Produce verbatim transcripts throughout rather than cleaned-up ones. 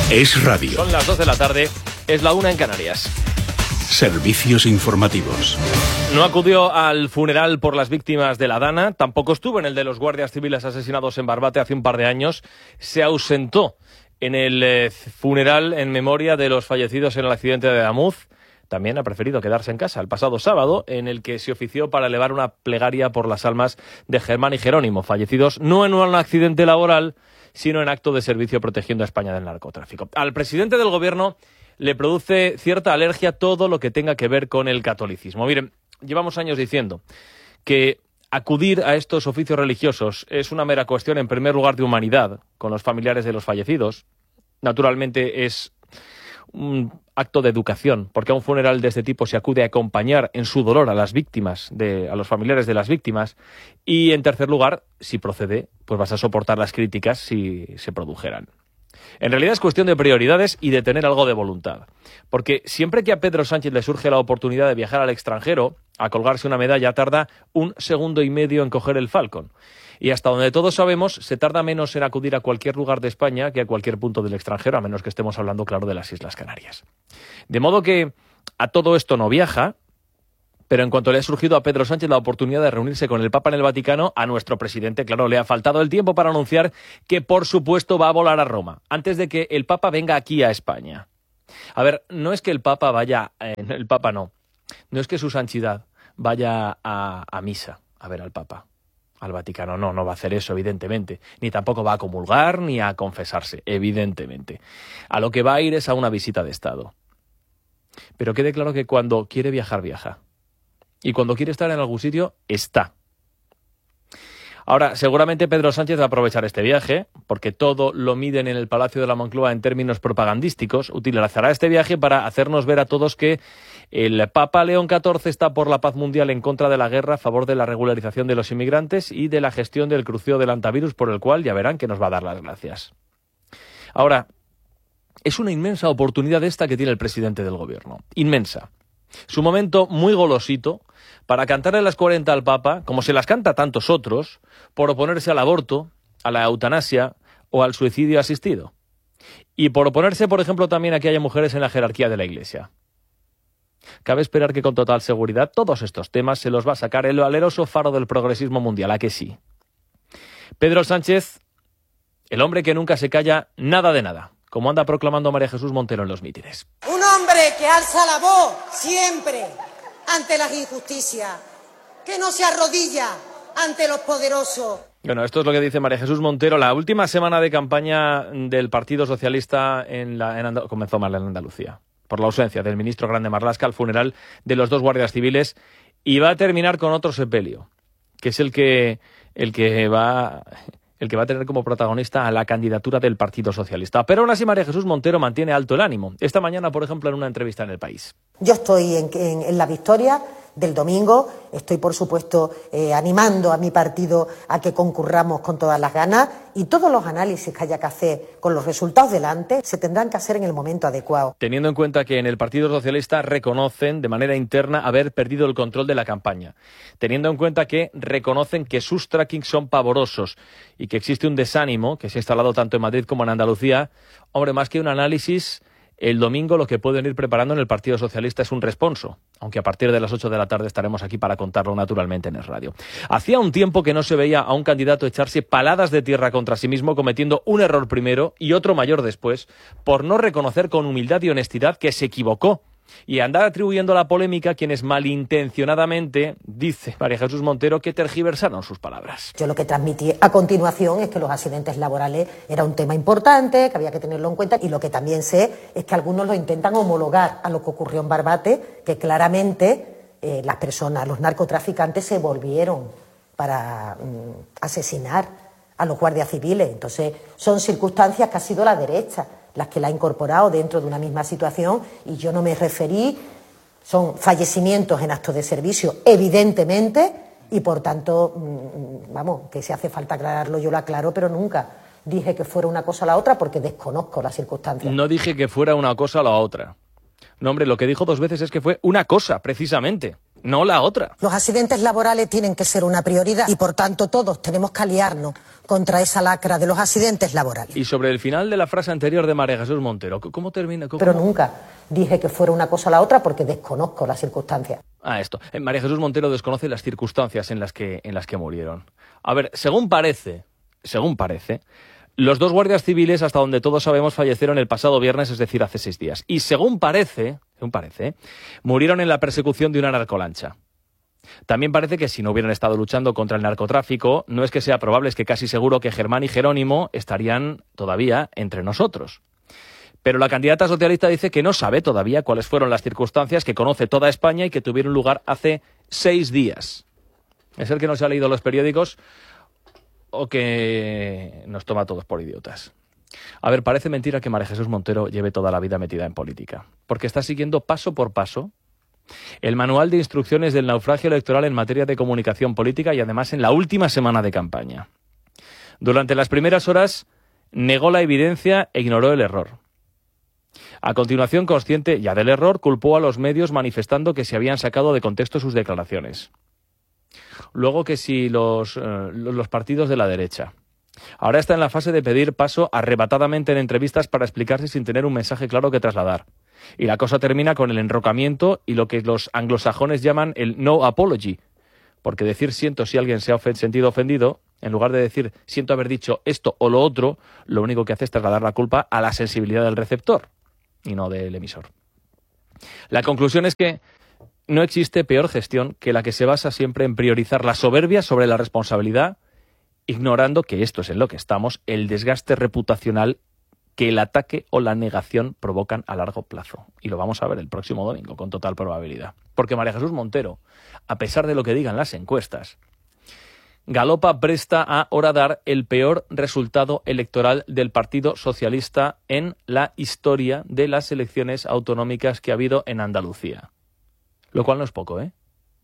Es radio. Son las dos de la tarde, es la una en Canarias. Servicios informativos. No acudió al funeral por las víctimas de la Dana, tampoco estuvo en el de los guardias civiles asesinados en Barbate hace un par de años. Se ausentó en el eh, funeral en memoria de los fallecidos en el accidente de Adamuz. También ha preferido quedarse en casa el pasado sábado, en el que se ofició para elevar una plegaria por las almas de Germán y Jerónimo, fallecidos no en un accidente laboral, sino en acto de servicio protegiendo a España del narcotráfico. Al presidente del gobierno le produce cierta alergia todo lo que tenga que ver con el catolicismo. Miren, llevamos años diciendo que acudir a estos oficios religiosos es una mera cuestión, en primer lugar, de humanidad con los familiares de los fallecidos. Naturalmente es un acto de educación, porque a un funeral de este tipo se acude a acompañar en su dolor a las víctimas, de, a los familiares de las víctimas. Y, en tercer lugar, si procede, pues vas a soportar las críticas si se produjeran. En realidad es cuestión de prioridades y de tener algo de voluntad. Porque siempre que a Pedro Sánchez le surge la oportunidad de viajar al extranjero, a colgarse una medalla, tarda un segundo y medio en coger el Falcon. Y hasta donde todos sabemos, se tarda menos en acudir a cualquier lugar de España que a cualquier punto del extranjero, a menos que estemos hablando, claro, de las Islas Canarias. De modo que a todo esto no viaja, pero en cuanto le ha surgido a Pedro Sánchez la oportunidad de reunirse con el Papa en el Vaticano, a nuestro presidente, claro, le ha faltado el tiempo para anunciar que, por supuesto, va a volar a Roma, antes de que el Papa venga aquí a España. A ver, no es que el Papa vaya... Eh, el Papa no. No es que su santidad vaya a, a misa a ver al Papa, al Vaticano. No, no va a hacer eso, evidentemente. Ni tampoco va a comulgar ni a confesarse, evidentemente. A lo que va a ir es a una visita de Estado. Pero quede claro que cuando quiere viajar, viaja. Y cuando quiere estar en algún sitio, está. Ahora, seguramente Pedro Sánchez va a aprovechar este viaje, porque todo lo miden en el Palacio de la Moncloa en términos propagandísticos. Utilizará este viaje para hacernos ver a todos que el Papa León catorce está por la paz mundial, en contra de la guerra, a favor de la regularización de los inmigrantes y de la gestión del crucero del antivirus, por el cual ya verán que nos va a dar las gracias. Ahora, es una inmensa oportunidad esta que tiene el presidente del gobierno. Inmensa. Su momento muy golosito para cantarle las cuarenta al Papa, como se las canta a tantos otros, por oponerse al aborto, a la eutanasia o al suicidio asistido. Y por oponerse, por ejemplo, también a que haya mujeres en la jerarquía de la Iglesia. Cabe esperar que con total seguridad todos estos temas se los va a sacar el valeroso faro del progresismo mundial, ¿a que sí? Pedro Sánchez, el hombre que nunca se calla nada de nada, como anda proclamando María Jesús Montero en los mítines. Un hombre que alza la voz siempre ante las injusticias, que no se arrodilla ante los poderosos. Bueno, esto es lo que dice María Jesús Montero. La última semana de campaña del Partido Socialista en la, en Andal- comenzó mal en Andalucía, por la ausencia del ministro Grande Marlaska al funeral de los dos guardias civiles, y va a terminar con otro sepelio, que es el que, el que va... el que va a tener como protagonista a la candidatura del Partido Socialista. Pero aún así María Jesús Montero mantiene alto el ánimo. Esta mañana, por ejemplo, en una entrevista en El País. Yo estoy en, en, en la victoria del domingo, estoy por supuesto eh, animando a mi partido a que concurramos con todas las ganas, y todos los análisis que haya que hacer con los resultados delante se tendrán que hacer en el momento adecuado. Teniendo en cuenta que en el Partido Socialista reconocen de manera interna haber perdido el control de la campaña, teniendo en cuenta que reconocen que sus trackings son pavorosos y que existe un desánimo que se ha instalado tanto en Madrid como en Andalucía, hombre, más que un análisis, el domingo lo que pueden ir preparando en el Partido Socialista es un responso, aunque a partir de las ocho de la tarde estaremos aquí para contarlo naturalmente en el radio. Hacía un tiempo que no se veía a un candidato echarse paladas de tierra contra sí mismo, cometiendo un error primero y otro mayor después, por no reconocer con humildad y honestidad que se equivocó, y andar atribuyendo la polémica a quienes malintencionadamente, dice María Jesús Montero, que tergiversaron sus palabras. Yo lo que transmití a continuación es que los accidentes laborales era un tema importante, que había que tenerlo en cuenta, y lo que también sé es que algunos lo intentan homologar a lo que ocurrió en Barbate, que claramente eh, las personas, los narcotraficantes se volvieron para mm, asesinar a los guardias civiles. Entonces son circunstancias que ha sido la derecha las que la ha incorporado dentro de una misma situación, y yo no me referí, son fallecimientos en actos de servicio, evidentemente, y por tanto, vamos, que si hace falta aclararlo, yo lo aclaro, pero nunca dije que fuera una cosa o la otra, porque desconozco las circunstancias. No dije que fuera una cosa o la otra. No, hombre, lo que dijo dos veces es que fue una cosa, precisamente. no la otra. Los accidentes laborales tienen que ser una prioridad y, por tanto, todos tenemos que aliarnos contra esa lacra de los accidentes laborales. Y sobre el final de la frase anterior de María Jesús Montero, ¿cómo termina? ¿Cómo? Pero nunca dije que fuera una cosa o la otra porque desconozco las circunstancias. Ah, esto. María Jesús Montero desconoce las circunstancias en las que, en las que murieron. A ver, según parece, según parece, los dos guardias civiles, hasta donde todos sabemos, fallecieron el pasado viernes, es decir, hace seis días. Y según parece, según parece, murieron en la persecución de una narcolancha. También parece que si no hubieran estado luchando contra el narcotráfico, no es que sea probable, es que casi seguro que Germán y Jerónimo estarían todavía entre nosotros. Pero la candidata socialista dice que no sabe todavía cuáles fueron las circunstancias, que conoce toda España y que tuvieron lugar hace seis días. ¿Es el que no se ha leído los periódicos o que nos toma a todos por idiotas? A ver, parece mentira que María Jesús Montero lleve toda la vida metida en política, porque está siguiendo paso por paso el manual de instrucciones del naufragio electoral en materia de comunicación política y además en la última semana de campaña. Durante las primeras horas negó la evidencia e ignoró el error. A continuación, consciente ya del error, culpó a los medios manifestando que se habían sacado de contexto sus declaraciones. Luego que si los, eh, los partidos de la derecha. Ahora está en la fase de pedir paso arrebatadamente en entrevistas para explicarse sin tener un mensaje claro que trasladar. Y la cosa termina con el enrocamiento y lo que los anglosajones llaman el no apology. Porque decir siento si alguien se ha ofen- sentido ofendido, en lugar de decir siento haber dicho esto o lo otro, lo único que hace es trasladar la culpa a la sensibilidad del receptor y no del emisor. La conclusión es que no existe peor gestión que la que se basa siempre en priorizar la soberbia sobre la responsabilidad, ignorando que esto es en lo que estamos, el desgaste reputacional que el ataque o la negación provocan a largo plazo. Y lo vamos a ver el próximo domingo, con total probabilidad. Porque María Jesús Montero, a pesar de lo que digan las encuestas, galopa presta a horadar el peor resultado electoral del Partido Socialista en la historia de las elecciones autonómicas que ha habido en Andalucía. Lo cual no es poco, ¿eh?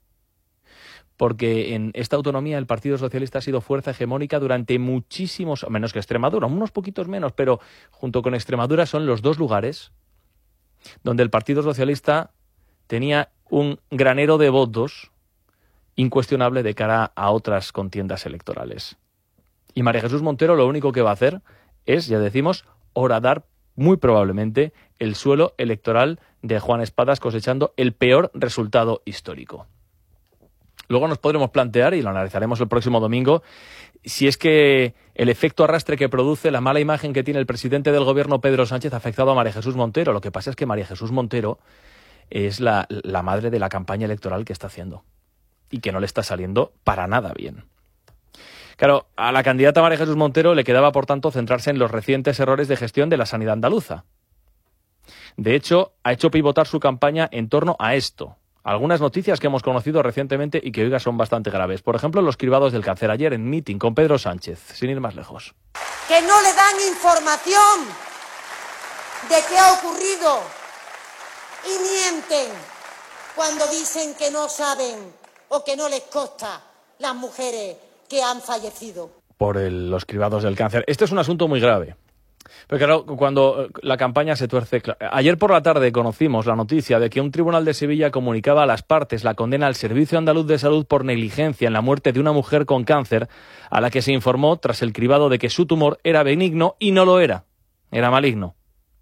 Porque en esta autonomía el Partido Socialista ha sido fuerza hegemónica durante muchísimos, menos que Extremadura, unos poquitos menos, pero junto con Extremadura son los dos lugares donde el Partido Socialista tenía un granero de votos incuestionable de cara a otras contiendas electorales. Y María Jesús Montero lo único que va a hacer es, ya decimos, horadar muy probablemente el suelo electoral de Juan Espadas, cosechando el peor resultado histórico. Luego nos podremos plantear, y lo analizaremos el próximo domingo, si es que el efecto arrastre que produce la mala imagen que tiene el presidente del gobierno, Pedro Sánchez, ha afectado a María Jesús Montero. Lo que pasa es que María Jesús Montero es la, la madre de la campaña electoral que está haciendo y que no le está saliendo para nada bien. Claro, a la candidata María Jesús Montero le quedaba, por tanto, centrarse en los recientes errores de gestión de la sanidad andaluza. De hecho, ha hecho pivotar su campaña en torno a esto. Algunas noticias que hemos conocido recientemente y que oiga son bastante graves. Por ejemplo, los cribados del cáncer ayer en meeting con Pedro Sánchez, sin ir más lejos. Que no le dan información de qué ha ocurrido y mienten cuando dicen que no saben o que no les consta las mujeres que han fallecido. Por el, los cribados del cáncer. Este es un asunto muy grave. Pero claro, cuando la campaña se tuerce... Ayer por la tarde conocimos la noticia de que un tribunal de Sevilla comunicaba a las partes la condena al Servicio Andaluz de Salud por negligencia en la muerte de una mujer con cáncer, a la que se informó tras el cribado de que su tumor era benigno y no lo era, era maligno.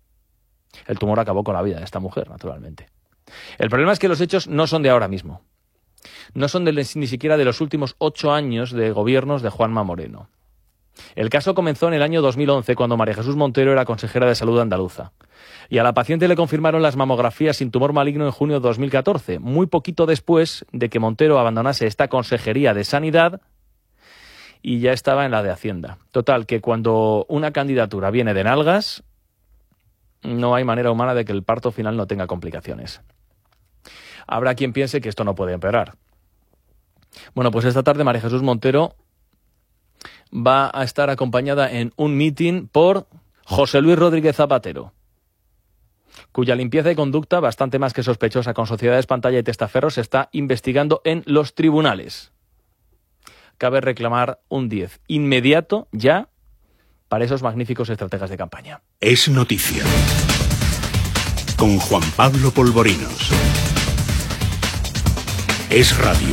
El tumor acabó con la vida de esta mujer, naturalmente. El problema es que los hechos no son de ahora mismo. No son de, ni siquiera de los últimos ocho años de gobiernos de Juanma Moreno. El caso comenzó en el año dos mil once, cuando María Jesús Montero era consejera de salud andaluza. Y a la paciente le confirmaron las mamografías sin tumor maligno en junio de dos mil catorce, muy poquito después de que Montero abandonase esta consejería de sanidad y ya estaba en la de Hacienda. Total, que cuando una candidatura viene de nalgas, no hay manera humana de que el parto final no tenga complicaciones. Habrá quien piense que esto no puede empeorar. Bueno, pues esta tarde María Jesús Montero va a estar acompañada en un mitin por José Luis Rodríguez Zapatero, cuya limpieza y conducta, bastante más que sospechosa con sociedades pantalla y testaferros, se está investigando en los tribunales. Cabe reclamar un diez inmediato, ya, para esos magníficos estrategas de campaña. Es noticia. Con Juan Pablo Polvorinos. Es radio.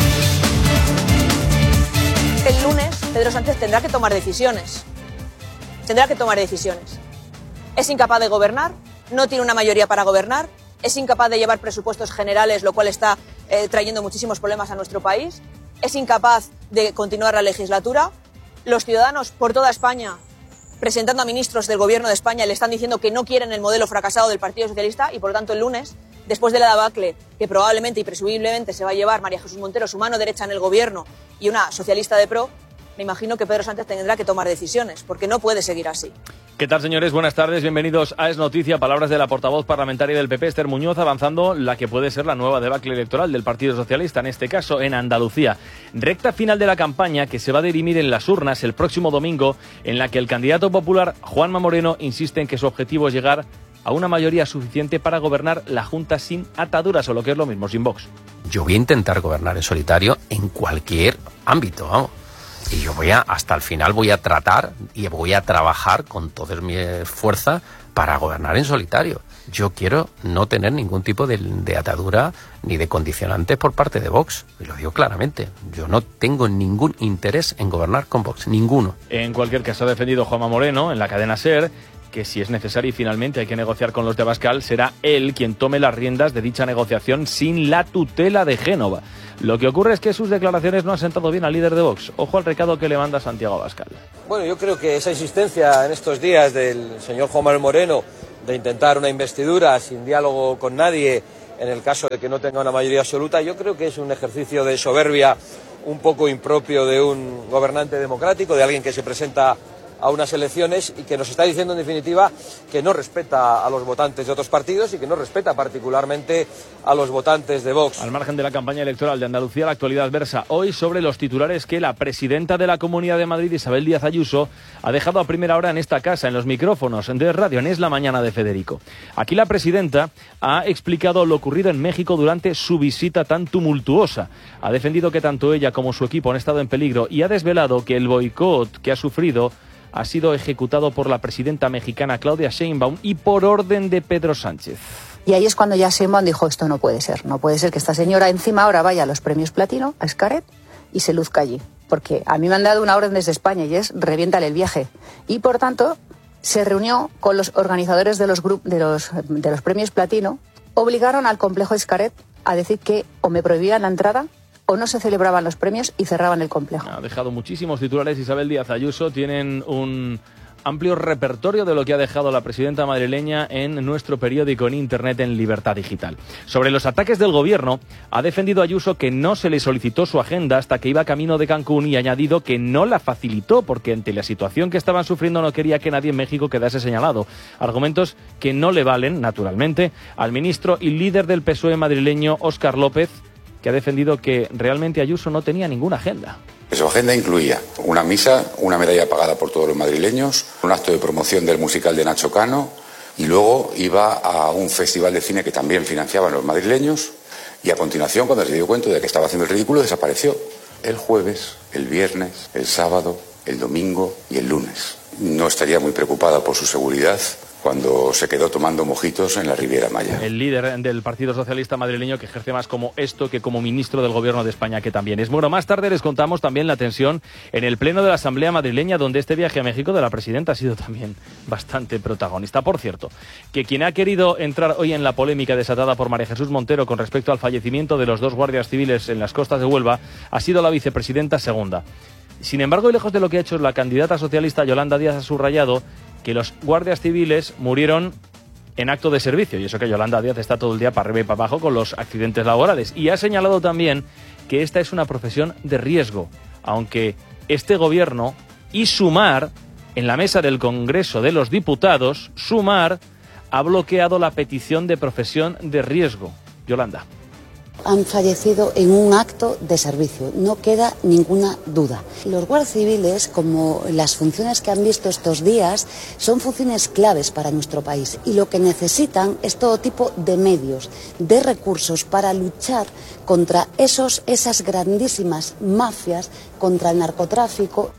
El lunes Pedro Sánchez tendrá que tomar decisiones. Tendrá que tomar decisiones. Es incapaz de gobernar, no tiene una mayoría para gobernar, es incapaz de llevar presupuestos generales, lo cual está eh, trayendo muchísimos problemas a nuestro país, es incapaz de continuar la legislatura. Los ciudadanos por toda España, presentando a ministros del Gobierno de España, le están diciendo que no quieren el modelo fracasado del Partido Socialista y, por lo tanto, el lunes, después de la debacle que probablemente y presumiblemente se va a llevar María Jesús Montero, su mano derecha en el Gobierno, y una socialista de pro, me imagino que Pedro Sánchez tendrá que tomar decisiones, porque no puede seguir así. ¿Qué tal, señores? Buenas tardes, bienvenidos a Es Noticia. Palabras de la portavoz parlamentaria del P P, Esther Muñoz, avanzando la que puede ser la nueva debacle electoral del Partido Socialista, en este caso en Andalucía. Recta final de la campaña que se va a dirimir en las urnas el próximo domingo, en la que el candidato popular Juanma Moreno insiste en que su objetivo es llegar a una mayoría suficiente para gobernar la Junta sin ataduras, o lo que es lo mismo, sin Vox. Yo voy a intentar gobernar en solitario en cualquier ámbito, vamos. Y yo voy a, hasta el final voy a tratar y voy a trabajar con toda mi fuerza para gobernar en solitario. Yo quiero no tener ningún tipo de, de atadura ni de condicionantes por parte de Vox. Y lo digo claramente. Yo no tengo ningún interés en gobernar con Vox. Ninguno. En cualquier caso, ha defendido Juanma Moreno en la cadena SER que si es necesario y finalmente hay que negociar con los de Abascal, será él quien tome las riendas de dicha negociación sin la tutela de Génova. Lo que ocurre es que sus declaraciones no han sentado bien al líder de Vox. Ojo al recado que le manda Santiago Abascal. Bueno, yo creo que esa insistencia en estos días del señor Juan Manuel Moreno de intentar una investidura sin diálogo con nadie en el caso de que no tenga una mayoría absoluta, yo creo que es un ejercicio de soberbia un poco impropio de un gobernante democrático, de alguien que se presenta a unas elecciones y que nos está diciendo en definitiva que no respeta a los votantes de otros partidos y que no respeta particularmente a los votantes de Vox. Al margen de la campaña electoral de Andalucía, la actualidad versa hoy sobre los titulares que la presidenta de la Comunidad de Madrid, Isabel Díaz Ayuso, ha dejado a primera hora en esta casa, en los micrófonos de Radio en Es la Mañana de Federico. Aquí la presidenta ha explicado lo ocurrido en México durante su visita tan tumultuosa. Ha defendido que tanto ella como su equipo han estado en peligro y ha desvelado que el boicot que ha sufrido ha sido ejecutado por la presidenta mexicana Claudia Sheinbaum y por orden de Pedro Sánchez. Y ahí es cuando ya Sheinbaum dijo, esto no puede ser, no puede ser que esta señora encima ahora vaya a los premios Platino, a Xcaret, y se luzca allí. Porque a mí me han dado una orden desde España y es reviéntale el viaje. Y por tanto, se reunió con los organizadores de los, grup- de los, de los premios Platino, obligaron al complejo Xcaret a decir que o me prohibían la entrada o no se celebraban los premios y cerraban el complejo. Ha dejado muchísimos titulares Isabel Díaz Ayuso, tienen un amplio repertorio de lo que ha dejado la presidenta madrileña en nuestro periódico en Internet en Libertad Digital. Sobre los ataques del gobierno, ha defendido Ayuso que no se le solicitó su agenda hasta que iba camino de Cancún y ha añadido que no la facilitó porque ante la situación que estaban sufriendo no quería que nadie en México quedase señalado. Argumentos que no le valen, naturalmente, al ministro y líder del P S O E madrileño, Óscar López, que ha defendido que realmente Ayuso no tenía ninguna agenda. Su agenda incluía una misa, una medalla pagada por todos los madrileños, un acto de promoción del musical de Nacho Cano y luego iba a un festival de cine que también financiaban los madrileños y a continuación, cuando se dio cuenta de que estaba haciendo el ridículo, desapareció el jueves, el viernes, el sábado, el domingo y el lunes. No estaría muy preocupada por su seguridad cuando se quedó tomando mojitos en la Riviera Maya. El líder del Partido Socialista madrileño que ejerce más como esto que como ministro del Gobierno de España, que también es. Bueno, más tarde les contamos también la tensión en el pleno de la Asamblea madrileña, donde este viaje a México de la presidenta ha sido también bastante protagonista. Por cierto, que quien ha querido entrar hoy en la polémica desatada por María Jesús Montero con respecto al fallecimiento de los dos guardias civiles en las costas de Huelva ha sido la vicepresidenta segunda. Sin embargo, y lejos de lo que ha hecho la candidata socialista Yolanda Díaz, ha subrayado que los guardias civiles murieron en acto de servicio, y eso que Yolanda Díaz está todo el día para arriba y para abajo con los accidentes laborales. Y ha señalado también que esta es una profesión de riesgo, aunque este gobierno y Sumar, en la mesa del Congreso de los Diputados, Sumar ha bloqueado la petición de profesión de riesgo. Yolanda. Han fallecido en un acto de servicio, no queda ninguna duda. Los guardias civiles, como las funciones que han visto estos días, son funciones claves para nuestro país y lo que necesitan es todo tipo de medios, de recursos para luchar contra esos, esas grandísimas mafias, contra el narcotráfico.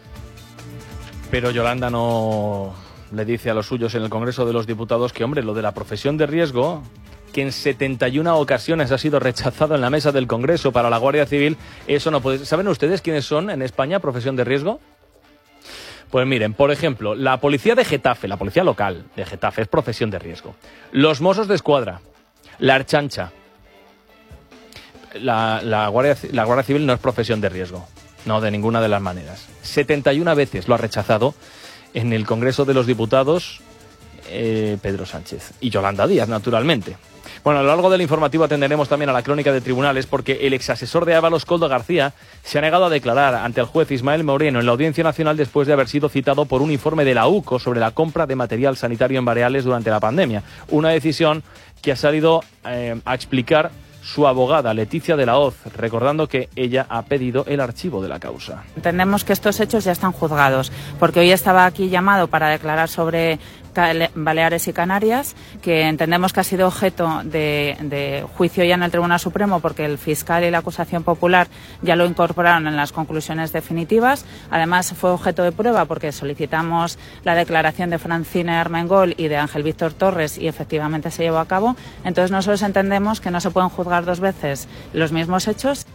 Pero Yolanda no le dice a los suyos en el Congreso de los Diputados que, hombre, lo de la profesión de riesgo, que en setenta y una ocasiones ha sido rechazado en la mesa del Congreso para la Guardia Civil, eso no puede... ¿Saben ustedes quiénes son en España profesión de riesgo? Pues miren, por ejemplo, la policía de Getafe, la policía local de Getafe es profesión de riesgo. Los Mossos de Escuadra, la Ertzaintza, la, la, Guardia, la Guardia Civil no es profesión de riesgo, no de ninguna de las maneras. setenta y una veces lo ha rechazado en el Congreso de los Diputados eh, Pedro Sánchez y Yolanda Díaz, naturalmente. Bueno, a lo largo del informativo atenderemos también a la crónica de tribunales porque el exasesor de Ábalos, Koldo García, se ha negado a declarar ante el juez Ismael Moreno en la Audiencia Nacional después de haber sido citado por un informe de la U C O sobre la compra de material sanitario en Baleares durante la pandemia. Una decisión que ha salido eh, a explicar su abogada, Leticia de la Hoz, recordando que ella ha pedido el archivo de la causa. Entendemos que estos hechos ya están juzgados, porque hoy estaba aquí llamado para declarar sobre Baleares y Canarias, que entendemos que ha sido objeto de, de juicio ya en el Tribunal Supremo, porque el fiscal y la acusación popular ya lo incorporaron en las conclusiones definitivas. Además, fue objeto de prueba porque solicitamos la declaración de Francina Armengol y de Ángel Víctor Torres y efectivamente se llevó a cabo. Entonces, nosotros entendemos que no se pueden juzgar dos veces los mismos hechos.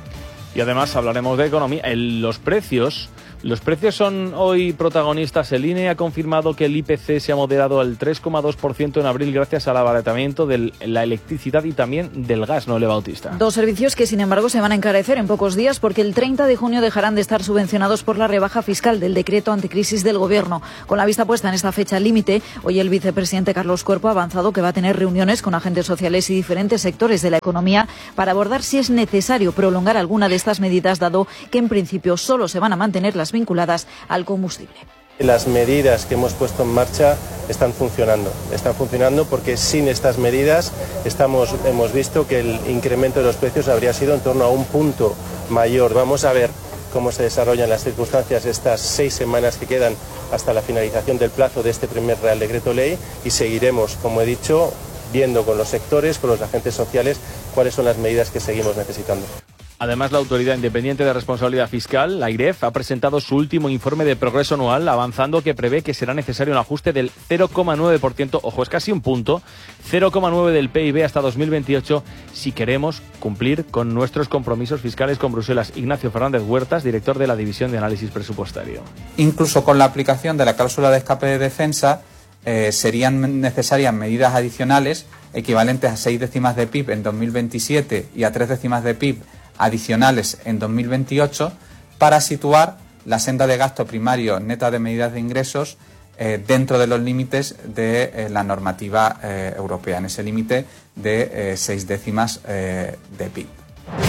Y además hablaremos de economía. El, los precios... Los precios son hoy protagonistas. El I N E ha confirmado que el I P C se ha moderado al tres coma dos por ciento en abril gracias al abaratamiento de la electricidad y también del gas, ¿no, Ele Bautista? Dos servicios que, sin embargo, se van a encarecer en pocos días porque el treinta de junio dejarán de estar subvencionados por la rebaja fiscal del decreto anticrisis del Gobierno. Con la vista puesta en esta fecha límite, hoy el vicepresidente Carlos Cuerpo ha avanzado que va a tener reuniones con agentes sociales y diferentes sectores de la economía para abordar si es necesario prolongar alguna de estas medidas, dado que en principio solo se van a mantener las vinculadas al combustible. Las medidas que hemos puesto en marcha están funcionando. Están funcionando porque sin estas medidas estamos, hemos visto que el incremento de los precios habría sido en torno a un punto mayor. Vamos a ver cómo se desarrollan las circunstancias estas seis semanas que quedan hasta la finalización del plazo de este primer Real Decreto Ley y seguiremos, como he dicho, viendo con los sectores, con los agentes sociales, cuáles son las medidas que seguimos necesitando. Además, la Autoridad Independiente de Responsabilidad Fiscal, la A I R E F, ha presentado su último informe de progreso anual, avanzando que prevé que será necesario un ajuste del cero coma nueve por ciento, ojo, es casi un punto, cero coma nueve del P I B hasta dos mil veintiocho, si queremos cumplir con nuestros compromisos fiscales con Bruselas. Ignacio Fernández Huertas, director de la División de Análisis Presupuestario. Incluso con la aplicación de la cláusula de escape de defensa, eh, serían necesarias medidas adicionales equivalentes a seis décimas de P I B en dos mil veintisiete y a tres décimas de P I B adicionales en dos mil veintiocho para situar la senda de gasto primario neta de medidas de ingresos eh, dentro de los límites de eh, la normativa eh, europea, en ese límite de eh, seis décimas eh, de P I B.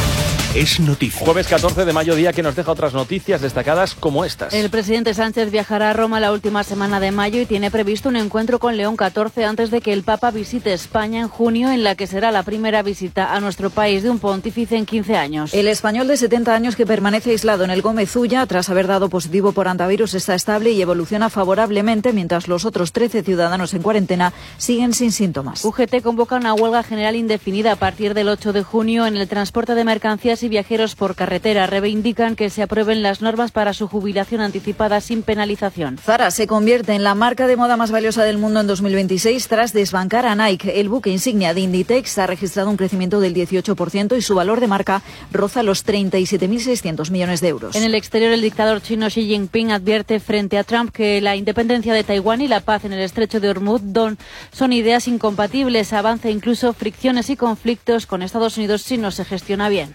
Es noticia. Jueves catorce de mayo, día que nos deja otras noticias destacadas como estas. El presidente Sánchez viajará a Roma la última semana de mayo y tiene previsto un encuentro con León catorce antes de que el Papa visite España en junio, en la que será la primera visita a nuestro país de un pontífice en quince años. El español de setenta años que permanece aislado en el Gómez Ulla tras haber dado positivo por antivirus está estable y evoluciona favorablemente, mientras los otros trece ciudadanos en cuarentena siguen sin síntomas. U G T convoca una huelga general indefinida a partir del ocho de junio en el transporte de mercancías y viajeros por carretera. Reivindican que se aprueben las normas para su jubilación anticipada sin penalización. Zara se convierte en la marca de moda más valiosa del mundo en dos mil veintiséis tras desbancar a Nike. El buque insignia de Inditex ha registrado un crecimiento del dieciocho por ciento y su valor de marca roza los treinta y siete mil seiscientos millones de euros. En el exterior, el dictador chino Xi Jinping advierte frente a Trump que la independencia de Taiwán y la paz en el estrecho de Hormuz son ideas incompatibles. Avanza incluso fricciones y conflictos con Estados Unidos si no se gestiona bien.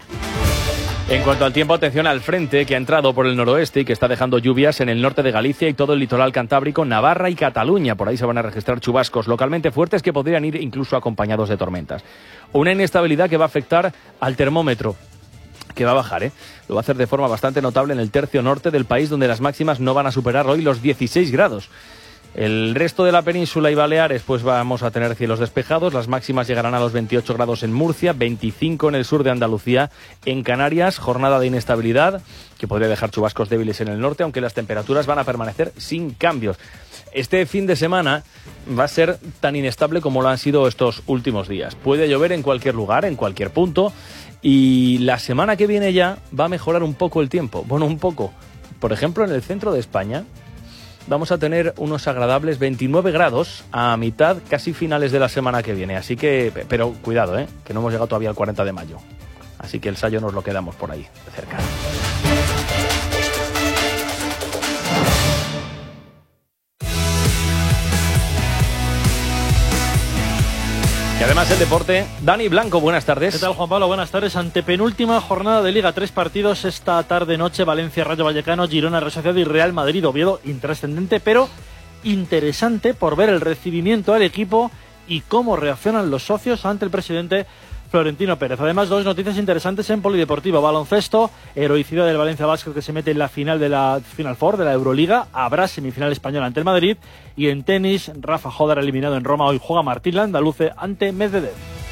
En cuanto al tiempo, atención al frente que ha entrado por el noroeste y que está dejando lluvias en el norte de Galicia y todo el litoral cantábrico, Navarra y Cataluña. Por ahí se van a registrar chubascos localmente fuertes que podrían ir incluso acompañados de tormentas. Una inestabilidad que va a afectar al termómetro, que va a bajar, ¿eh? Lo va a hacer de forma bastante notable en el tercio norte del país, donde las máximas no van a superar hoy los dieciséis grados. El resto de la península y Baleares, pues vamos a tener cielos despejados. Las máximas llegarán a los veintiocho grados en Murcia, veinticinco en el sur de Andalucía. En Canarias, jornada de inestabilidad que podría dejar chubascos débiles en el norte, aunque las temperaturas van a permanecer sin cambios. Este fin de semana va a ser tan inestable como lo han sido estos últimos días. Puede llover en cualquier lugar, en cualquier punto, y la semana que viene ya va a mejorar un poco el tiempo. Bueno, un poco. Por ejemplo, en el centro de España vamos a tener unos agradables veintinueve grados a mitad, casi finales de la semana que viene. Así que, pero cuidado, ¿eh? que no hemos llegado todavía al cuarenta de mayo. Así que el Sayo nos lo quedamos por ahí, de cerca. Y además el deporte, Dani Blanco, buenas tardes. ¿Qué tal, Juan Pablo? Buenas tardes. Antepenúltima jornada de Liga, tres partidos esta tarde-noche, Valencia, Rayo Vallecano, Girona, Real Sociedad y Real Madrid, Oviedo, intrascendente, pero interesante por ver el recibimiento al equipo y cómo reaccionan los socios ante el presidente Florentino Pérez. Además, dos noticias interesantes en polideportivo. Baloncesto, heroicidad del Valencia Basket que se mete en la final de la Final Four de la Euroliga. Habrá semifinal española ante el Madrid. Y en tenis, Rafa Jodar eliminado en Roma. Hoy juega Martín Landaluce ante Medvedev.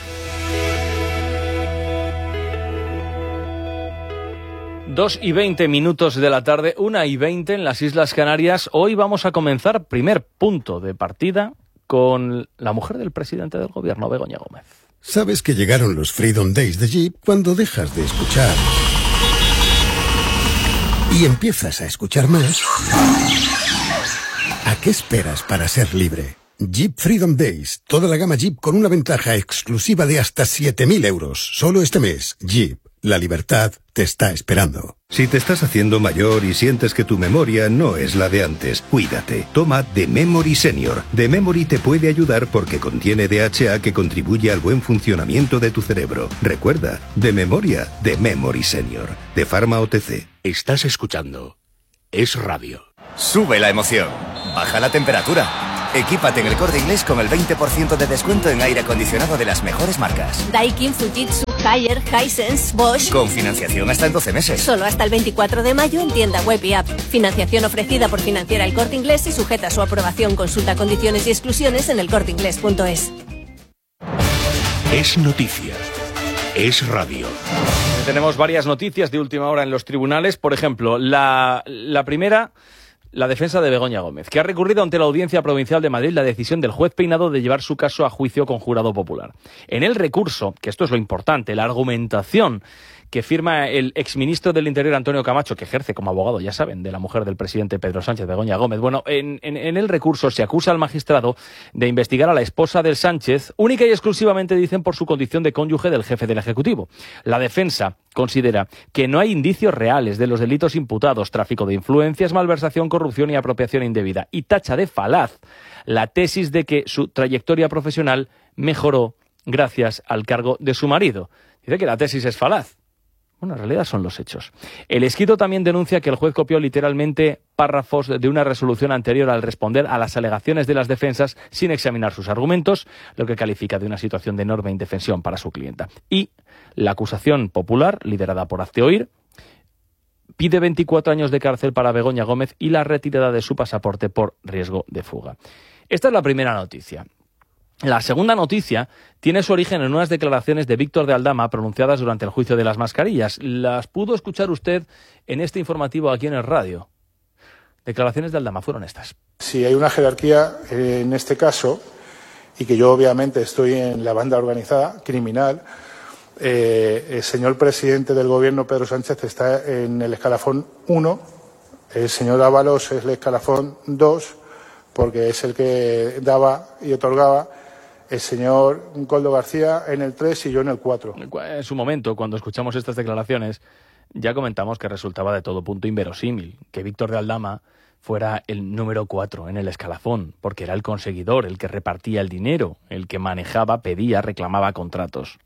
Dos y veinte minutos de la tarde, una y veinte en las Islas Canarias. Hoy vamos a comenzar primer punto de partida con la mujer del presidente del gobierno, Begoña Gómez. Sabes que llegaron los Freedom Days de Jeep cuando dejas de escuchar y empiezas a escuchar más. ¿A qué esperas para ser libre? Jeep Freedom Days, toda la gama Jeep con una ventaja exclusiva de hasta siete mil euros. Solo este mes, Jeep, la libertad te está esperando. Si te estás haciendo mayor y sientes que tu memoria no es la de antes, cuídate. Toma The Memory Senior. The Memory te puede ayudar porque contiene D H A que contribuye al buen funcionamiento de tu cerebro. Recuerda, de memoria, The Memory Senior. De Pharma O T C. Estás escuchando Es Radio. Sube la emoción. Baja la temperatura. Equípate en el Corte Inglés con el veinte por ciento de descuento en aire acondicionado de las mejores marcas. Daikin, Fujitsu, Haier, Hisense, Bosch. Con financiación hasta en doce meses. Solo hasta el veinticuatro de mayo en tienda web y app. Financiación ofrecida por Financiera El Corte Inglés y sujeta a su aprobación. Consulta condiciones y exclusiones en el corte inglés punto es. Es noticia. Es radio. Tenemos varias noticias de última hora en los tribunales. Por ejemplo, la, la primera... La defensa de Begoña Gómez, que ha recurrido ante la Audiencia Provincial de Madrid la decisión del juez Peinado de llevar su caso a juicio con jurado popular. En el recurso, que esto es lo importante, la argumentación que firma el exministro del Interior Antonio Camacho, que ejerce como abogado, ya saben, de la mujer del presidente Pedro Sánchez, Begoña Gómez. Bueno, en, en, en el recurso se acusa al magistrado de investigar a la esposa del Sánchez, única y exclusivamente, dicen, por su condición de cónyuge del jefe del Ejecutivo. La defensa considera que no hay indicios reales de los delitos imputados, tráfico de influencias, malversación, corrupción y apropiación indebida, y tacha de falaz la tesis de que su trayectoria profesional mejoró gracias al cargo de su marido. Dice que la tesis es falaz. Bueno, en realidad son los hechos. El escrito también denuncia que el juez copió literalmente párrafos de una resolución anterior al responder a las alegaciones de las defensas sin examinar sus argumentos, lo que califica de una situación de enorme indefensión para su clienta. Y la acusación popular, liderada por Hazte Oír, pide veinticuatro años de cárcel para Begoña Gómez y la retirada de su pasaporte por riesgo de fuga. Esta es la primera noticia. La segunda noticia tiene su origen en unas declaraciones de Víctor de Aldama pronunciadas durante el juicio de las mascarillas. Las pudo escuchar usted en este informativo aquí en el radio. Declaraciones de Aldama fueron estas. Si hay una jerarquía en este caso, y que yo obviamente estoy en la banda organizada criminal, eh, el señor presidente del gobierno, Pedro Sánchez, está en el escalafón uno, el señor Ábalos es el escalafón dos, porque es el que daba y otorgaba, el señor Coldo García en el tres y yo en el cuatro. En su momento, cuando escuchamos estas declaraciones, ya comentamos que resultaba de todo punto inverosímil que Víctor de Aldama fuera el número cuatro en el escalafón, porque era el conseguidor, el que repartía el dinero, el que manejaba, pedía, reclamaba contratos.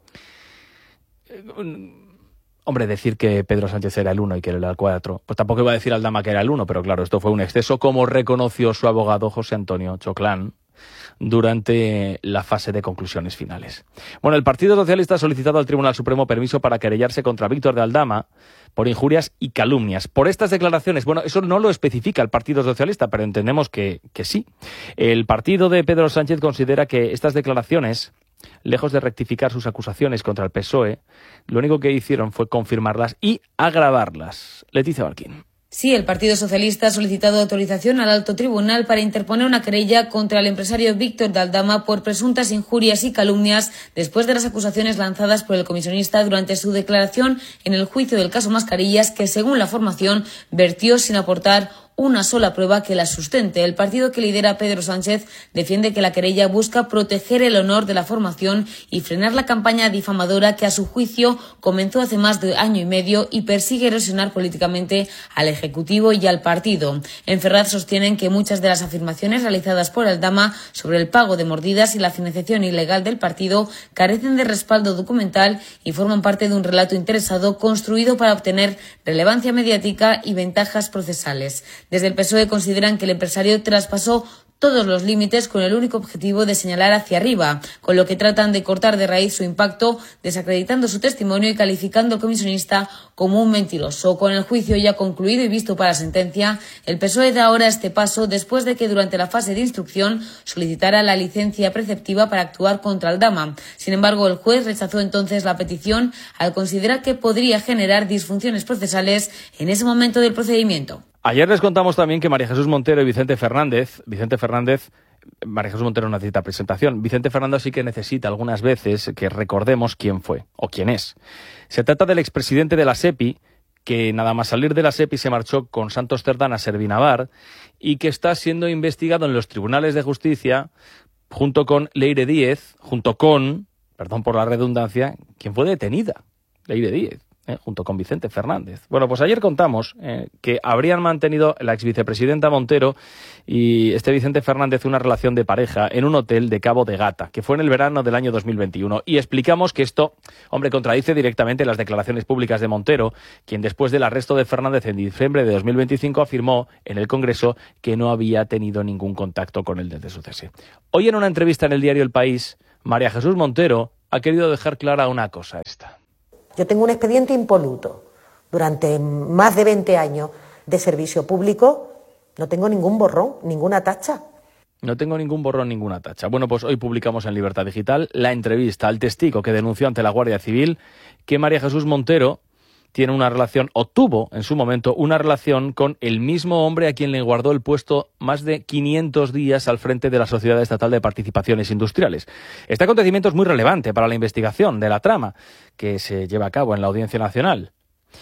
Hombre, decir que Pedro Sánchez era el uno y que era el cuatro, pues tampoco iba a decir Aldama que era el uno, pero claro, esto fue un exceso, como reconoció su abogado José Antonio Choclán durante la fase de conclusiones finales. Bueno, el Partido Socialista ha solicitado al Tribunal Supremo permiso para querellarse contra Víctor de Aldama por injurias y calumnias. Por estas declaraciones, bueno, eso no lo especifica el Partido Socialista, pero entendemos que, que sí. El partido de Pedro Sánchez considera que estas declaraciones, lejos de rectificar sus acusaciones contra el P S O E, lo único que hicieron fue confirmarlas y agravarlas. Leticia Barquín. Sí, el Partido Socialista ha solicitado autorización al Alto Tribunal para interponer una querella contra el empresario Víctor de Aldama por presuntas injurias y calumnias después de las acusaciones lanzadas por el comisionista durante su declaración en el juicio del caso Mascarillas, que según la formación vertió sin aportar una sola prueba que la sustente. El partido que lidera Pedro Sánchez defiende que la querella busca proteger el honor de la formación y frenar la campaña difamadora que a su juicio comenzó hace más de año y medio y persigue erosionar políticamente al Ejecutivo y al partido. En Ferraz sostienen que muchas de las afirmaciones realizadas por Aldama sobre el pago de mordidas y la financiación ilegal del partido carecen de respaldo documental y forman parte de un relato interesado construido para obtener relevancia mediática y ventajas procesales. Desde el P S O E consideran que el empresario traspasó todos los límites con el único objetivo de señalar hacia arriba, con lo que tratan de cortar de raíz su impacto, desacreditando su testimonio y calificando al comisionista como un mentiroso. Con el juicio ya concluido y visto para sentencia, el P S O E da ahora este paso después de que durante la fase de instrucción solicitara la licencia preceptiva para actuar contra Aldama. Sin embargo, el juez rechazó entonces la petición al considerar que podría generar disfunciones procesales en ese momento del procedimiento. Ayer les contamos también que María Jesús Montero y Vicente Fernández, Vicente Fernández, María Jesús Montero no necesita presentación, Vicente Fernández sí que necesita algunas veces que recordemos quién fue o quién es. Se trata del expresidente de la SEPI, que nada más salir de la SEPI se marchó con Santos Cerdán a Servinavar y que está siendo investigado en los tribunales de justicia junto con Leire Díez, junto con, perdón por la redundancia, quien fue detenida, Leire Díez. Eh, junto con Vicente Fernández. Bueno, pues ayer contamos eh, que habrían mantenido la exvicepresidenta Montero y este Vicente Fernández una relación de pareja en un hotel de Cabo de Gata, que fue en el verano del año dos mil veintiuno. Y explicamos que esto, hombre, contradice directamente las declaraciones públicas de Montero, quien después del arresto de Fernández en diciembre de dos mil veinticinco afirmó en el Congreso que no había tenido ningún contacto con él desde su cese. Hoy en una entrevista en el diario El País, María Jesús Montero ha querido dejar clara una cosa esta. Yo tengo un expediente impoluto. Durante más de veinte años de servicio público no tengo ningún borrón, ninguna tacha. No tengo ningún borrón, ninguna tacha. Bueno, pues hoy publicamos en Libertad Digital la entrevista al testigo que denunció ante la Guardia Civil que María Jesús Montero tiene una relación, o tuvo en su momento una relación con el mismo hombre a quien le guardó el puesto más de quinientos días al frente de la Sociedad Estatal de Participaciones Industriales. Este acontecimiento es muy relevante para la investigación de la trama que se lleva a cabo en la Audiencia Nacional.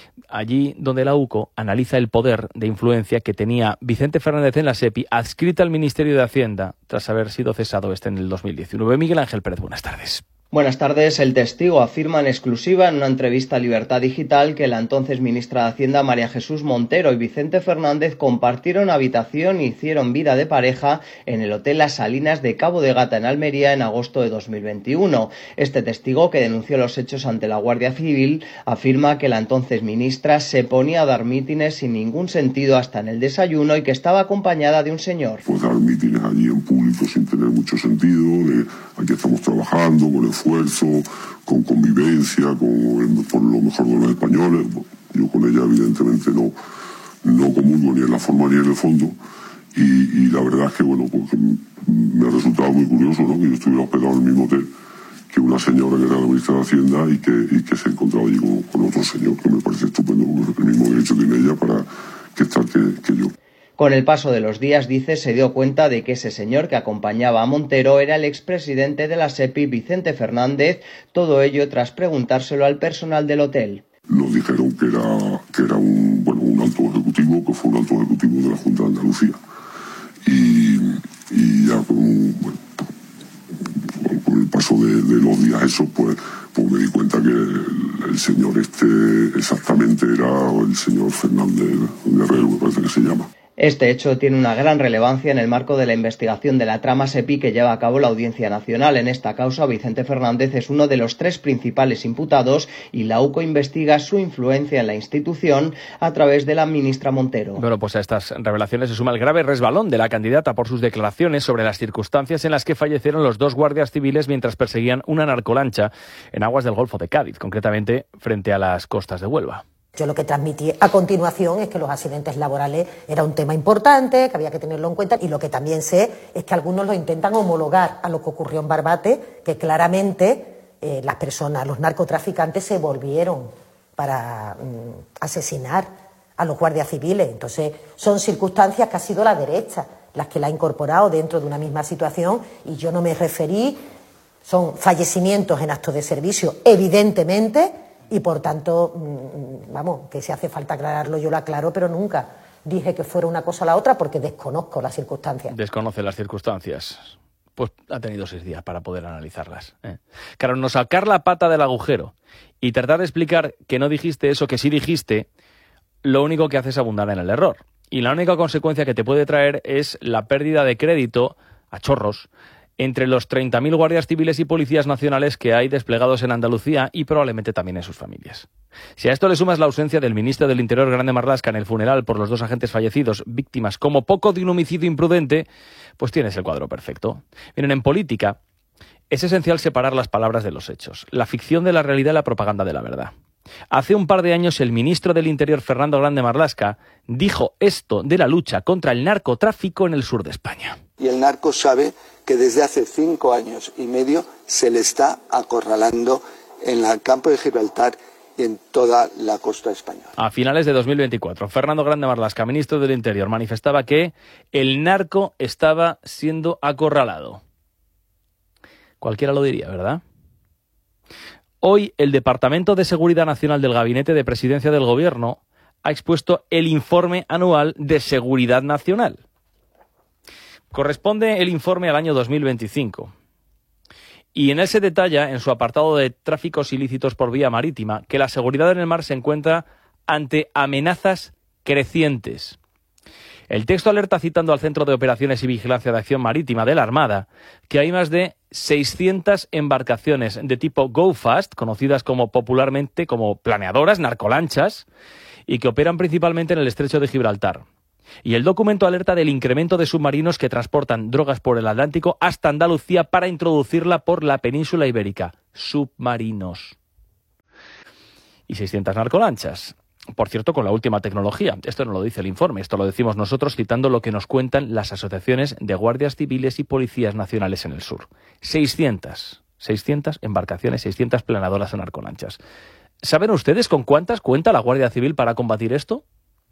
Allí donde la UCO analiza el poder de influencia que tenía Vicente Fernández en la SEPI, adscrita al Ministerio de Hacienda, tras haber sido cesado este en el dos mil diecinueve. Miguel Ángel Pérez, buenas tardes. Buenas tardes. El testigo afirma en exclusiva en una entrevista a Libertad Digital que la entonces ministra de Hacienda María Jesús Montero y Vicente Fernández compartieron habitación y hicieron vida de pareja en el Hotel Las Salinas de Cabo de Gata en Almería en agosto de dos mil veintiuno. Este testigo, que denunció los hechos ante la Guardia Civil, afirma que la entonces ministra se ponía a dar mítines sin ningún sentido hasta en el desayuno y que estaba acompañada de un señor. Pues dar mítines allí en público sin tener mucho sentido, de aquí estamos trabajando con el esfuerzo, con convivencia, con, por lo mejor de los españoles. Yo con ella evidentemente no, no comulgo ni en la forma ni en el fondo y, y la verdad es que bueno, pues, me ha resultado muy curioso, ¿no?, que yo estuviera hospedado en el mismo hotel que una señora que era la ministra de Hacienda y que, y que se encontraba allí con, con otro señor, que me parece estupendo porque el mismo derecho tiene ella para que estar que, que yo. Con el paso de los días, dice, se dio cuenta de que ese señor que acompañaba a Montero era el expresidente de la SEPI, Vicente Fernández, todo ello tras preguntárselo al personal del hotel. Nos dijeron que era, que era un, bueno, un alto ejecutivo, que fue un alto ejecutivo de la Junta de Andalucía. Y, y ya con, bueno, con el paso de, de los días esos, pues, pues me di cuenta que el, el señor este exactamente era el señor Fernández Guerrero, me parece que se llama. Este hecho tiene una gran relevancia en el marco de la investigación de la trama SEPI que lleva a cabo la Audiencia Nacional. En esta causa, Vicente Fernández es uno de los tres principales imputados y la UCO investiga su influencia en la institución a través de la ministra Montero. Bueno, pues a estas revelaciones se suma el grave resbalón de la candidata por sus declaraciones sobre las circunstancias en las que fallecieron los dos guardias civiles mientras perseguían una narcolancha en aguas del Golfo de Cádiz, concretamente frente a las costas de Huelva. Yo lo que transmití a continuación es que los accidentes laborales era un tema importante, que había que tenerlo en cuenta, y lo que también sé es que algunos lo intentan homologar a lo que ocurrió en Barbate, que claramente eh, las personas, los narcotraficantes se volvieron para mm, asesinar a los guardias civiles. Entonces son circunstancias que ha sido la derecha las que la ha incorporado dentro de una misma situación y yo no me referí, son fallecimientos en actos de servicio, evidentemente. Y por tanto, vamos, que si hace falta aclararlo yo lo aclaro, pero nunca dije que fuera una cosa o la otra porque desconozco las circunstancias. Desconoce las circunstancias. Pues ha tenido seis días para poder analizarlas. ¿eh? Claro, no sacar la pata del agujero y tratar de explicar que no dijiste eso que sí dijiste, lo único que hace es abundar en el error. Y la única consecuencia que te puede traer es la pérdida de crédito a chorros entre los treinta mil guardias civiles y policías nacionales que hay desplegados en Andalucía y probablemente también en sus familias. Si a esto le sumas la ausencia del ministro del Interior, Grande Marlaska, en el funeral por los dos agentes fallecidos, víctimas como poco de un homicidio imprudente, pues tienes el cuadro perfecto. Miren, en política es esencial separar las palabras de los hechos, la ficción de la realidad y la propaganda de la verdad. Hace un par de años el ministro del Interior, Fernando Grande Marlaska, dijo esto de la lucha contra el narcotráfico en el sur de España. Y el narco sabe que desde hace cinco años y medio se le está acorralando en el campo de Gibraltar y en toda la costa española. A finales de dos mil veinticuatro, Fernando Grande Marlaska, ministro del Interior, manifestaba que el narco estaba siendo acorralado. Cualquiera lo diría, ¿verdad? Hoy el Departamento de Seguridad Nacional del Gabinete de Presidencia del Gobierno ha expuesto el informe anual de Seguridad Nacional. Corresponde el informe al año dos mil veinticinco. Y en él se detalla, en su apartado de tráficos ilícitos por vía marítima, que la seguridad en el mar se encuentra ante amenazas crecientes. El texto alerta, citando al Centro de Operaciones y Vigilancia de Acción Marítima de la Armada, que hay más de seiscientas embarcaciones de tipo Go Fast, conocidas como popularmente como planeadoras, narcolanchas, y que operan principalmente en el Estrecho de Gibraltar. Y el documento alerta del incremento de submarinos que transportan drogas por el Atlántico hasta Andalucía para introducirla por la península ibérica. Submarinos. Y seiscientas narcolanchas. Por cierto, con la última tecnología. Esto no lo dice el informe, esto lo decimos nosotros citando lo que nos cuentan las asociaciones de guardias civiles y policías nacionales en el sur. seiscientas. seiscientas embarcaciones, seiscientas planeadoras de narcolanchas. ¿Saben ustedes con cuántas cuenta la Guardia Civil para combatir esto?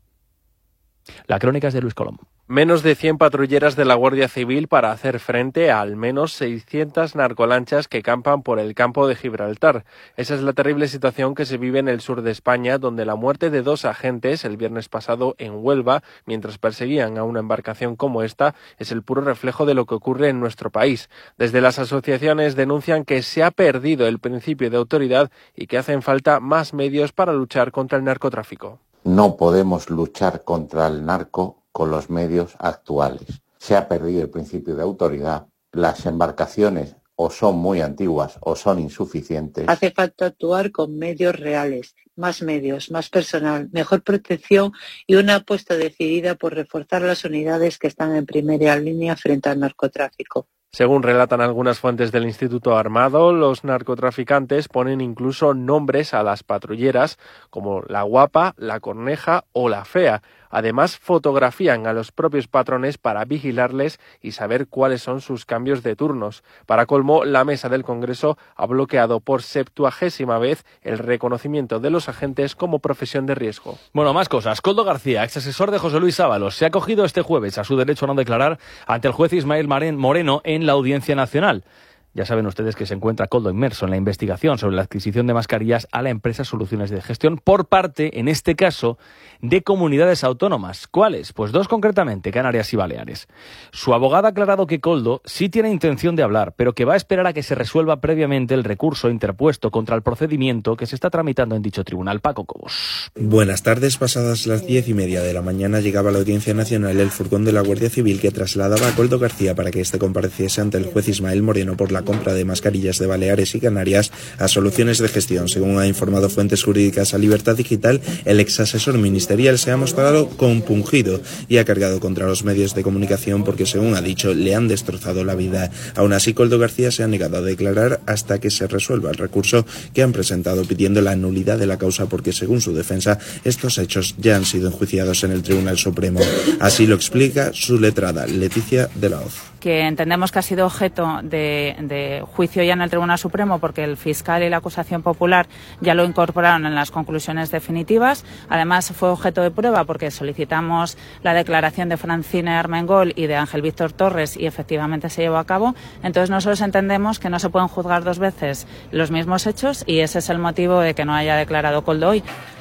La crónica es de Luis Colom. Menos de cien patrulleras de la Guardia Civil para hacer frente a al menos seiscientas narcolanchas que campan por el campo de Gibraltar. Esa es la terrible situación que se vive en el sur de España, donde la muerte de dos agentes el viernes pasado en Huelva, mientras perseguían a una embarcación como esta, es el puro reflejo de lo que ocurre en nuestro país. Desde las asociaciones denuncian que se ha perdido el principio de autoridad y que hacen falta más medios para luchar contra el narcotráfico. No podemos luchar contra el narco con los medios actuales. Se ha perdido el principio de autoridad. Las embarcaciones o son muy antiguas o son insuficientes. Hace falta actuar con medios reales, más medios, más personal, mejor protección y una apuesta decidida por reforzar las unidades que están en primera línea frente al narcotráfico. Según relatan algunas fuentes del Instituto Armado, los narcotraficantes ponen incluso nombres a las patrulleras como la Guapa, la Corneja o la Fea. Además, fotografían a los propios patrones para vigilarles y saber cuáles son sus cambios de turnos. Para colmo, la mesa del Congreso ha bloqueado por septuagésima vez el reconocimiento de los agentes como profesión de riesgo. Bueno, más cosas. Koldo García, ex asesor de José Luis Ábalos, se ha acogido este jueves a su derecho a no declarar ante el juez Ismael Moreno en la Audiencia Nacional. Ya saben ustedes que se encuentra Koldo inmerso en la investigación sobre la adquisición de mascarillas a la empresa Soluciones de Gestión por parte, en este caso, de comunidades autónomas. ¿Cuáles? Pues dos concretamente, Canarias y Baleares. Su abogada ha aclarado que Koldo sí tiene intención de hablar, pero que va a esperar a que se resuelva previamente el recurso interpuesto contra el procedimiento que se está tramitando en dicho tribunal. Paco Cobos. Buenas tardes. Pasadas las diez y media de la mañana llegaba a la Audiencia Nacional el furgón de la Guardia Civil que trasladaba a Koldo García para que éste compareciese ante el juez Ismael Moreno por la compra de mascarillas de Baleares y Canarias a Soluciones de Gestión. Según ha informado fuentes jurídicas a Libertad Digital, el ex asesor ministerial se ha mostrado compungido y ha cargado contra los medios de comunicación porque, según ha dicho, le han destrozado la vida. Aún así, Koldo García se ha negado a declarar hasta que se resuelva el recurso que han presentado pidiendo la nulidad de la causa porque, según su defensa, estos hechos ya han sido enjuiciados en el Tribunal Supremo. Así lo explica su letrada, Leticia de la Hoz. Que entendemos que ha sido objeto de, de juicio ya en el Tribunal Supremo porque el fiscal y la acusación popular ya lo incorporaron en las conclusiones definitivas. Además, fue objeto de prueba porque solicitamos la declaración de Francine Armengol y de Ángel Víctor Torres y efectivamente se llevó a cabo. Entonces, nosotros entendemos que no se pueden juzgar dos veces los mismos hechos y ese es el motivo de que no haya declarado Koldo hoy.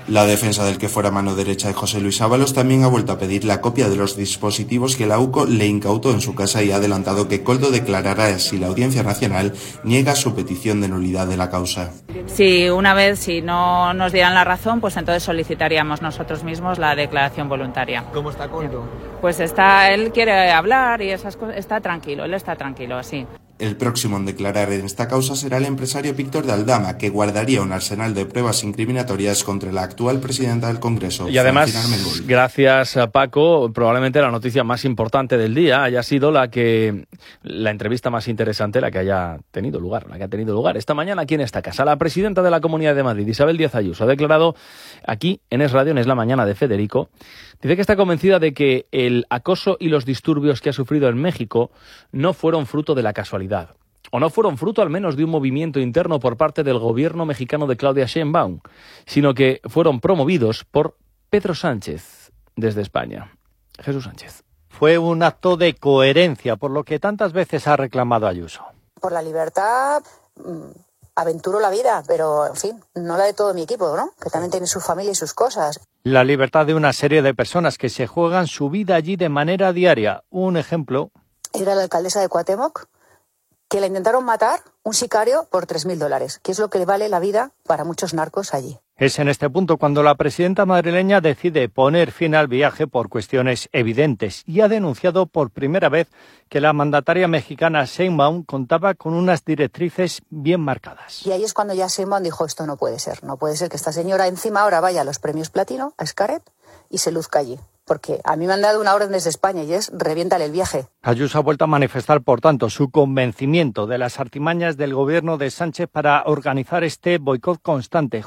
La defensa del que fuera mano derecha de José Luis Ábalos también ha vuelto a pedir la copia de los dispositivos que la UCO le incautó en su casa y ha adelantado que Koldo declarará si la Audiencia Nacional niega su petición de nulidad de la causa. Si una vez, si no nos dieran la razón, pues entonces solicitaríamos nosotros mismos la declaración voluntaria. ¿Cómo está Koldo? Pues está, él quiere hablar y esas cosas, está tranquilo, él está tranquilo, así. El próximo en declarar en esta causa será el empresario Víctor de Aldama, que guardaría un arsenal de pruebas incriminatorias contra la actual presidenta del Congreso. Y además, gracias a Paco, probablemente la noticia más importante del día haya sido la que la entrevista más interesante, la que haya tenido lugar, la que ha tenido lugar esta mañana aquí en esta casa. La presidenta de la Comunidad de Madrid, Isabel Díaz Ayuso, ha declarado aquí en Es Radio, en Es la Mañana de Federico, dice que está convencida de que el acoso y los disturbios que ha sufrido en México no fueron fruto de la casualidad, o no fueron fruto al menos de un movimiento interno por parte del gobierno mexicano de Claudia Sheinbaum, sino que fueron promovidos por Pedro Sánchez desde España. Jesús Sánchez. Fue un acto de coherencia, por lo que tantas veces ha reclamado Ayuso. Por la libertad aventuro la vida, pero en fin, no la de todo mi equipo, ¿no? Que también tiene su familia y sus cosas. La libertad de una serie de personas que se juegan su vida allí de manera diaria. Un ejemplo. Era la alcaldesa de Cuauhtémoc, que la intentaron matar, un sicario, por tres mil dólares, que es lo que le vale la vida para muchos narcos allí. Es en este punto cuando la presidenta madrileña decide poner fin al viaje por cuestiones evidentes y ha denunciado por primera vez que la mandataria mexicana Sheinbaum contaba con unas directrices bien marcadas. Y ahí es cuando ya Sheinbaum dijo, esto no puede ser, no puede ser que esta señora encima ahora vaya a los premios Platino, a Xcaret, y se luzca allí. Porque a mí me han dado una orden desde España y es reviéntale el viaje. Ayuso ha vuelto a manifestar, por tanto, su convencimiento de las artimañas del gobierno de Sánchez para organizar este boicot constante.